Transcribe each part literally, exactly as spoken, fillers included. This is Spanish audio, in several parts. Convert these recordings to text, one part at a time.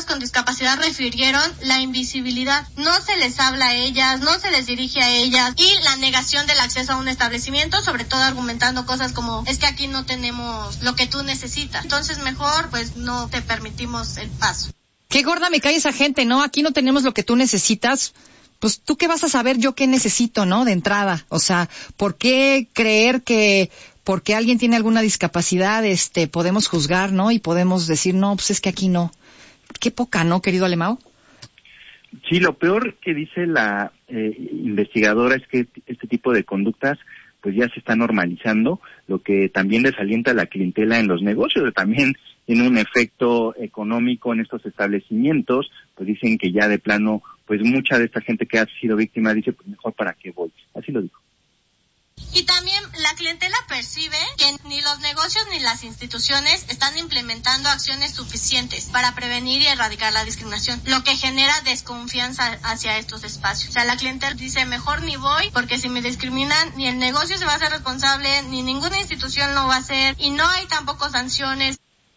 personas con discapacidad refirieron la invisibilidad. No se les habla a ellas, no se les dirige a ellas y la negación del acceso a un establecimiento, sobre todo argumentando cosas como es que aquí no tenemos lo que tú necesitas. Entonces mejor pues no te permitimos el paso. Qué gorda me cae esa gente, ¿no? Aquí no tenemos lo que tú necesitas. Pues tú qué vas a saber yo qué necesito, ¿no? De entrada. O sea, ¿por qué creer que porque alguien tiene alguna discapacidad, este, podemos juzgar, ¿no? Y podemos decir, no, pues es que aquí no. Qué poca, ¿no, querido Alemão? Sí, lo peor que dice la eh, investigadora es que este tipo de conductas pues ya se está normalizando, lo que también desalienta a la clientela en los negocios, también tiene un efecto económico en estos establecimientos, pues dicen que ya de plano, pues mucha de esta gente que ha sido víctima dice, pues mejor para qué voy, así lo dijo. Y también la clientela percibe que ni los negocios ni las instituciones están implementando acciones suficientes para prevenir y erradicar la discriminación, lo que genera desconfianza hacia estos espacios. O sea, la clientela dice, mejor ni voy, porque si me discriminan, ni el negocio se va a hacer responsable, ni ninguna institución lo va a hacer, y no hay tampoco sanciones.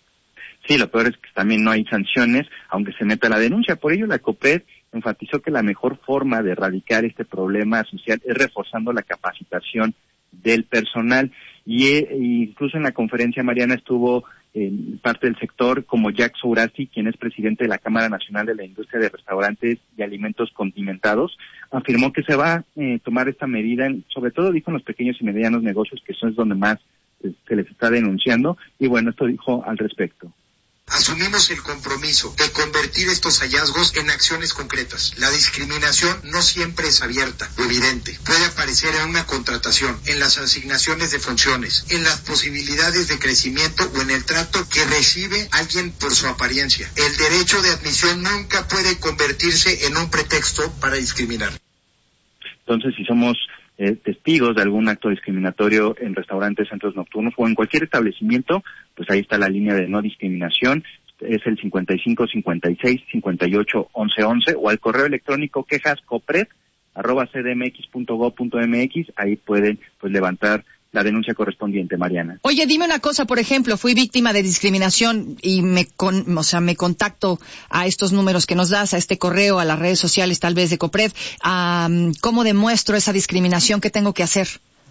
Sí, lo peor es que también no hay sanciones, aunque se meta la denuncia. Por ello, la COPRED enfatizó que la mejor forma de erradicar este problema social es reforzando la capacitación del personal. Y eh, incluso en la conferencia, Mariana, estuvo eh, parte del sector como Jack Sourasi, quien es presidente de la Cámara Nacional de la Industria de Restaurantes y Alimentos Condimentados, afirmó que se va a eh, tomar esta medida, en, sobre todo dijo en los pequeños y medianos negocios, que eso es donde más eh, se les está denunciando. Y bueno, esto dijo al respecto. Asumimos el compromiso de convertir estos hallazgos en acciones concretas. La discriminación no siempre es abierta o evidente. Puede aparecer en una contratación, en las asignaciones de funciones, en las posibilidades de crecimiento o en el trato que recibe alguien por su apariencia. El derecho de admisión nunca puede convertirse en un pretexto para discriminar. Entonces, si somos Eh, testigos de algún acto discriminatorio en restaurantes, centros nocturnos o en cualquier establecimiento, pues ahí está la línea de no discriminación, es el cincuenta y cinco, cincuenta y seis, cincuenta y ocho, once, once, o al correo electrónico quejas copred arroba c d m x punto gob punto m x, ahí pueden pues levantar la denuncia correspondiente, Mariana. Oye, dime una cosa, por ejemplo, fui víctima de discriminación y me con, o sea, me contacto a estos números que nos das, a este correo, a las redes sociales tal vez de COPRED, um, ¿cómo demuestro esa discriminación? ¿Qué tengo que hacer?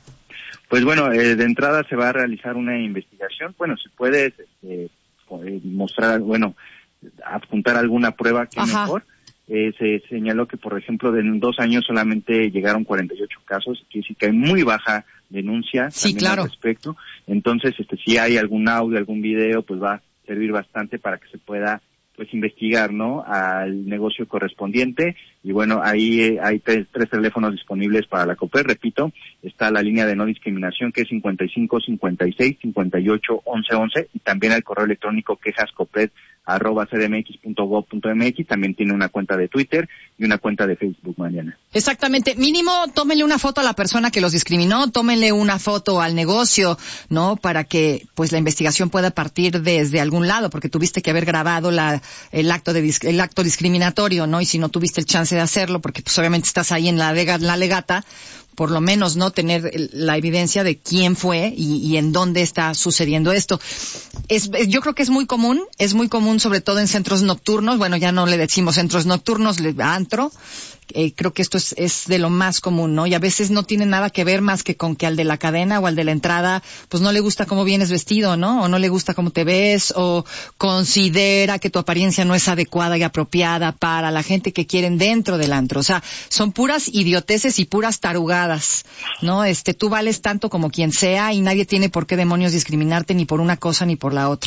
Pues bueno, eh, de entrada se va a realizar una investigación, bueno, si puedes eh, mostrar, bueno, adjuntar alguna prueba que Ajá. mejor. Eh, se señaló que, por ejemplo, en dos años solamente llegaron cuarenta y ocho casos, quiere decir que hay muy baja denuncia sí, claro. al respecto. Entonces, este, si hay algún audio, algún video, pues va a servir bastante para que se pueda pues investigar, ¿no?, al negocio correspondiente. Y bueno, ahí eh, hay tres, tres teléfonos disponibles para la COPRED, repito, está la línea de no discriminación que es cincuenta y cinco, cincuenta y seis, cincuenta y ocho, once, once, y también al correo electrónico quejascopred arroba c d m x punto gob punto m x, también tiene una cuenta de Twitter y una cuenta de Facebook, Mariana. Exactamente, mínimo tómenle una foto a la persona que los discriminó, tómenle una foto al negocio, ¿no?, para que pues la investigación pueda partir desde algún lado, porque tuviste que haber grabado la el acto de el acto discriminatorio, ¿no? Y si no tuviste el chance de hacerlo, porque pues obviamente estás ahí en la, en la legata, por lo menos no tener la evidencia de quién fue y, y en dónde está sucediendo esto. Es, yo creo que es muy común, es muy común sobre todo en centros nocturnos, bueno, ya no le decimos centros nocturnos, le antro, eh, creo que esto es, es de lo más común, ¿no? Y a veces no tiene nada que ver más que con que al de la cadena o al de la entrada, pues no le gusta cómo vienes vestido, ¿no? O no le gusta cómo te ves, o considera que tu apariencia no es adecuada y apropiada para la gente que quieren dentro del antro. O sea, son puras idioteces y puras tarugadas, ¿no? Este, tú vales tanto como quien sea y nadie tiene por qué demonios discriminarte ni por una cosa ni por la otra.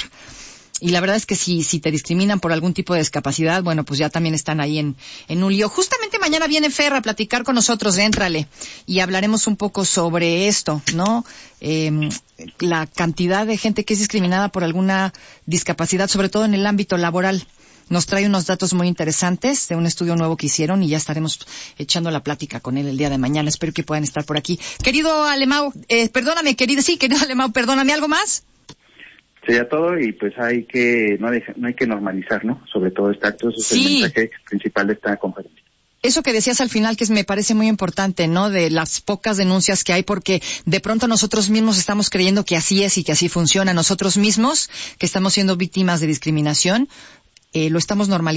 Y la verdad es que si, si te discriminan por algún tipo de discapacidad, bueno, pues ya también están ahí en, en un lío. Justamente mañana viene Fer a platicar con nosotros de Éntrale y hablaremos un poco sobre esto, ¿no? Eh, la cantidad de gente que es discriminada por alguna discapacidad, sobre todo en el ámbito laboral. Nos trae unos datos muy interesantes de un estudio nuevo que hicieron y ya estaremos echando la plática con él el día de mañana. Espero que puedan estar por aquí. Querido Alemão, eh, perdóname, querido, sí, querido Alemão, perdóname, ¿algo más? Sería todo y pues hay que, no, deja, no hay que normalizar, ¿no? Sobre todo este acto, ese sí. es el mensaje principal de esta conferencia. Eso que decías al final, que es, me parece muy importante, ¿no? De las pocas denuncias que hay, porque de pronto nosotros mismos estamos creyendo que así es y que así funciona. Nosotros mismos, que estamos siendo víctimas de discriminación, eh, lo estamos normalizando.